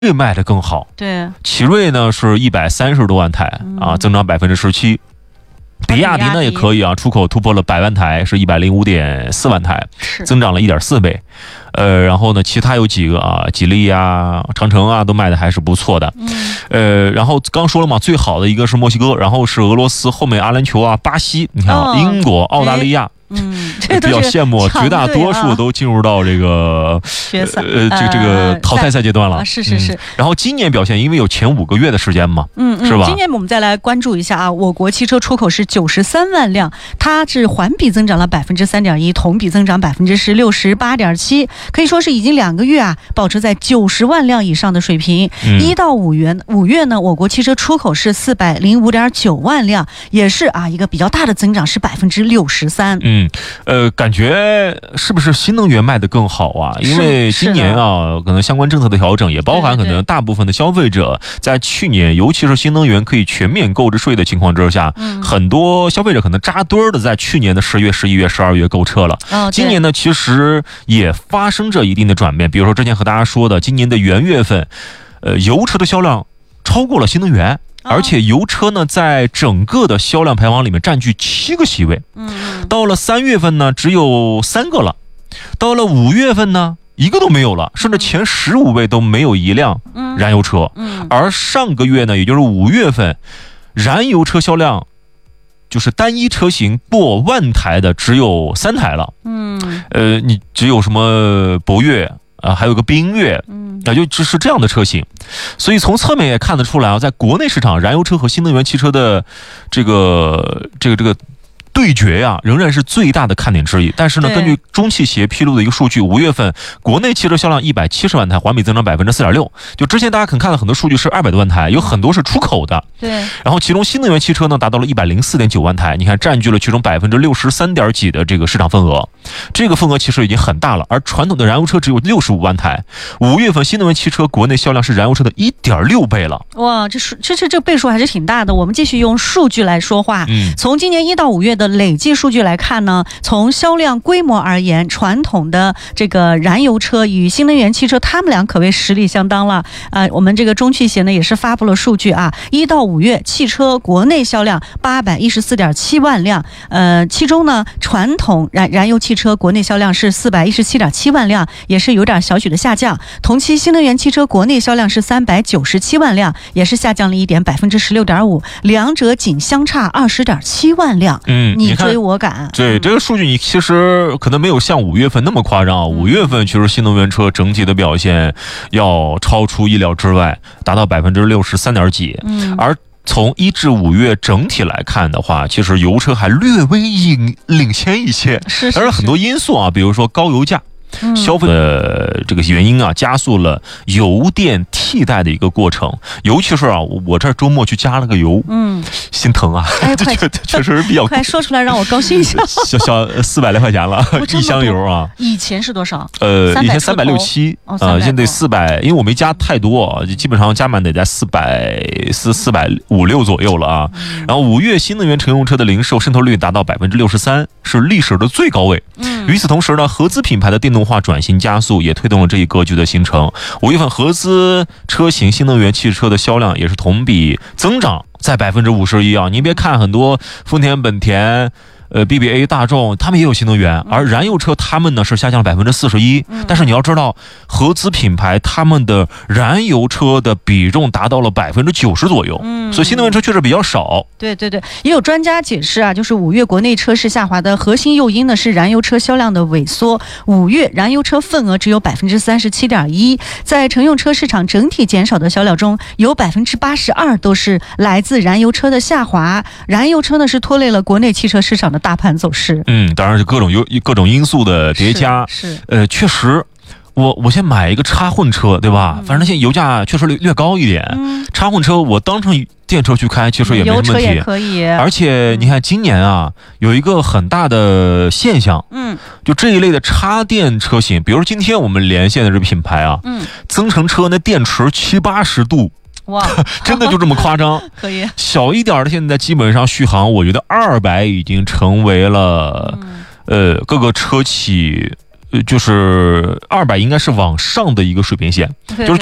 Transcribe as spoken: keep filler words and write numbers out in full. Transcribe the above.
锐卖的更好。 对， 奇瑞呢是一百三十多万台、嗯、啊，增长百分之十七。比亚迪呢也可以啊，出口突破了百万台，是一百零五点四万台，增长了一点四倍。呃，然后呢，其他有几个啊，吉利啊、长城啊，都卖的还是不错的。 嗯。 呃，然后刚说了嘛，最好的一个是墨西哥，然后是俄罗斯，后面阿联酋啊、巴西，你看啊，哦、英国、澳大利亚。 嗯， 这比较羡慕，绝大多数都进入到这个决赛， 呃，这个这个淘汰赛阶段了。 啊、是是是、嗯。 然后今年表现，因为有前五个月的时间嘛， 嗯嗯， 是吧？ 今年我们再来关注一下啊，我国汽车出口是九十三万辆，它是环比增长了百分之三点一，同比增长百分之是六十八点七，可以说是已经两个月啊，保持在九十万辆以上的水平。一、嗯、到五月，五月呢，我国汽车出口是四百零五点九万辆，也是啊一个比较大的增长，是百分之六十三。 嗯，呃。感觉是不是新能源卖得更好啊？因为今年啊，可能相关政策的调整，也包含可能大部分的消费者在去年，尤其是新能源可以全面购置税的情况之下，嗯、很多消费者可能扎堆儿的在去年的十月、十一月、十二月购车了。 哦、 今年呢，其实也发生着一定的转变。比如说之前和大家说的，今年的元月份，呃，油车的销量超过了新能源。而且油车呢，在整个的销量排行里面占据七个席位。 嗯， 到了三月份呢，只有三个了；到了五月份呢，一个都没有了，甚至前十五位都没有一辆燃油车。 嗯， 而上个月呢，也就是五月份，燃油车销量就是单一车型过万台的只有三台了。 嗯， 呃，你只有什么博越啊，还有个缤越。 嗯。 那就只是这样的车型，所以从侧面也看得出来啊，在国内市场，燃油车和新能源汽车的这个这个这个对决呀、啊，仍然是最大的看点之一。但是呢，根据中汽协披露的一个数据，五月份国内汽车销量一百七十万台，环比增长百分之四点六。就之前大家可能看到很多数据是二百多万台，有很多是出口的。 对。 然后其中新能源汽车呢达到了一百零四点九万台，你看占据了其中百分之六十三点几的这个市场份额，这个份额其实已经很大了。而传统的燃油车只有六十五万台，五月份新能源汽车国内销量是燃油车的一点六倍了。 哇，这数这这这倍数还是挺大的。我们继续用数据来说话。 嗯， 从今年一到五月的累计数据来看呢，从销量规模而言，传统的这个燃油车与新能源汽车，他们俩可谓实力相当了。呃，我们这个中汽协呢也是发布了数据啊，一到五月汽车国内销量八百一十四点七万辆，呃，其中呢传统燃燃油汽车国内销量是四百一十七点七万辆，也是有点小许的下降。同期新能源汽车国内销量是三百九十七万辆，也是下降了一点，百分之十六点五，两者仅相差二十点七万辆。 嗯， 你追我赶。 对，这个数据你其实可能没有像五月份那么夸张啊。五月份其实新能源车整体的表现要超出意料之外，达到百分之六十三点几。 嗯， 而从一至五月整体来看的话，其实油车还略微领领先一些。 是是是。 当然很多因素啊，比如说高油价。 嗯、 消费的这个原因啊，加速了油电替代的一个过程。尤其是啊，我这周末去加了个油， 嗯， 心疼啊， 哎，快确实是比较快说出来让我高兴一下。 小小四百来块钱了，一箱油啊。 以前是多少？ 呃，以前三百六七啊，现在四百，因为我没加太多啊，基本上加满得在四百四四百五六左右了啊。 嗯、 然后五月新能源乘用车的零售渗透率达到百分之六十三，是历史的最高位。 嗯， 与此同时呢，合资品牌的电动化转型加速，也推动了这一格局的形成。五月份合资车型新能源汽车的销量也是同比增长在百分之五十一啊！您别看很多丰田、本田。呃 ，B B A 大众他们也有新能源，而燃油车他们呢是下降了百分之四十一。但是你要知道，合资品牌他们的燃油车的比重达到了百分之九十左右， 嗯， 所以新能源车确实比较少。 对对对，也有专家解释啊，就是五月国内车市下滑的核心诱因呢是燃油车销量的萎缩。五月燃油车份额只有百分之三十七点一，在乘用车市场整体减少的销量中，有百分之八十二都是来自燃油车的下滑。燃油车呢是拖累了国内汽车市场的大盘走势。 嗯，当然是各种有各种因素的叠加。 是，是呃，确实，我我先买一个插混车，对吧？嗯、反正现在油价确实略略高一点。 嗯， 插混车我当成电车去开，其实也没什么问题。 油车也可以。 而且你看，今年啊，有一个很大的现象， 嗯， 就这一类的插电车型，比如今天我们连线的这个品牌啊， 嗯， 增程车那电池七八十度。 哇， 真的就这么夸张？ 可以。 小一点的现在基本上续航，我觉得二百已经成为了、嗯、呃各个车企，呃就是二百应该是往上的一个水平线，就是